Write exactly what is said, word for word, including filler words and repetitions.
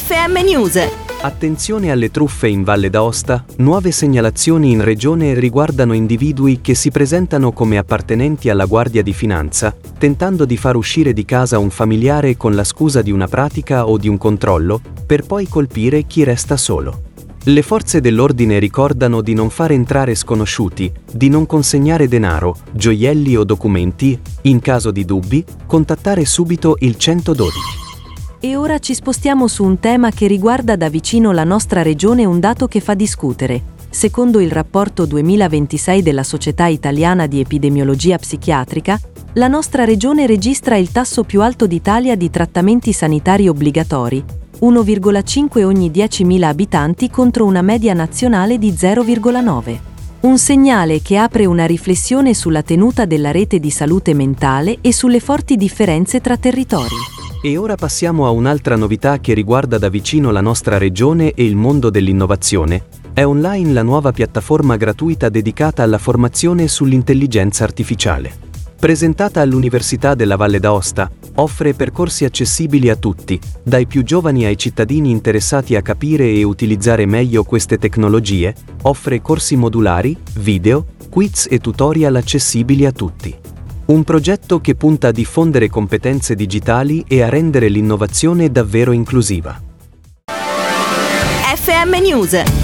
F M News. Attenzione alle truffe in Valle d'Aosta, nuove segnalazioni in regione riguardano individui che si presentano come appartenenti alla Guardia di Finanza, tentando di far uscire di casa un familiare con la scusa di una pratica o di un controllo, per poi colpire chi resta solo. Le forze dell'ordine ricordano di non far entrare sconosciuti, di non consegnare denaro, gioielli o documenti, in caso di dubbi, contattare subito il centododici. E ora ci spostiamo su un tema che riguarda da vicino la nostra regione, un dato che fa discutere. Secondo il rapporto duemilaventisei della Società Italiana di Epidemiologia Psichiatrica, la nostra regione registra il tasso più alto d'Italia di trattamenti sanitari obbligatori, uno virgola cinque ogni diecimila abitanti contro una media nazionale di zero virgola nove. Un segnale che apre una riflessione sulla tenuta della rete di salute mentale e sulle forti differenze tra territori. E ora passiamo a un'altra novità che riguarda da vicino la nostra regione e il mondo dell'innovazione. È online la nuova piattaforma gratuita dedicata alla formazione sull'intelligenza artificiale. Presentata all'Università della Valle d'Aosta, offre percorsi accessibili a tutti, dai più giovani ai cittadini interessati a capire e utilizzare meglio queste tecnologie, offre corsi modulari, video, quiz e tutorial accessibili a tutti. Un progetto che punta a diffondere competenze digitali e a rendere l'innovazione davvero inclusiva. F M News.